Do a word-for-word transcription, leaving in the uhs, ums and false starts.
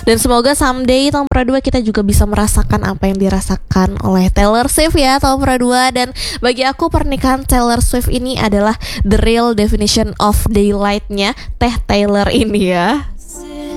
Dan semoga someday tahun dua kita juga bisa merasakan apa yang dirasakan oleh Taylor Swift ya tahun dua. Dan bagi aku pernikahan Taylor Swift ini adalah the real definition of daylight-nya Teh Taylor ini ya.